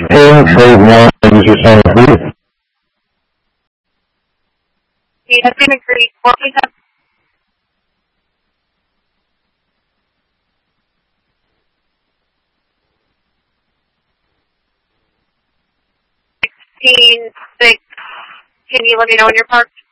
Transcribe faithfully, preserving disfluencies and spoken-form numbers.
Parent Trade one, is your son agreed? He has been agreed. What we have sixteen six. Can you let me know when you're parked?